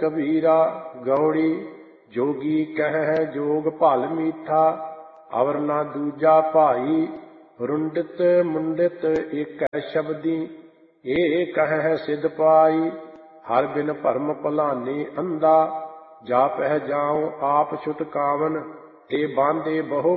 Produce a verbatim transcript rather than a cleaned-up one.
कबीरा। गौड़ी जोगी कह जोग भल मीठा, अवर ना दूजा भाई। रुंडित मुंडित एक शब्दी, ए कह सिद्ध पाई। हर बिन भरम भलाने अंधा, जा पह जाऊं आप छुटकावन। ते बांधे बहु